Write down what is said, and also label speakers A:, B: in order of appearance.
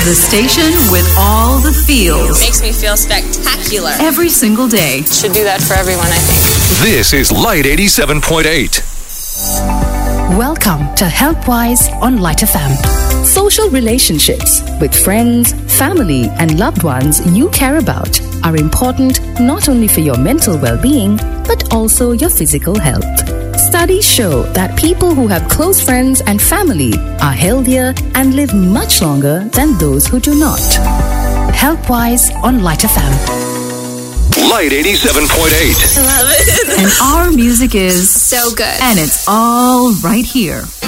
A: The station with all the feels.
B: Makes me feel spectacular.
A: Every single day.
B: Should do that for everyone, I think.
C: This is Light 87.8.
D: Welcome to HelpWise on Light FM. Social relationships with friends, family, and loved ones you care about are important not only for your mental well-being, but also your physical health. Studies show that people who have close friends and family are healthier and live much longer than those who do not. HelpWise on Light FM.
C: Light 87.8.
B: Love it.
A: And our music is
B: So good.
A: and it's all right here.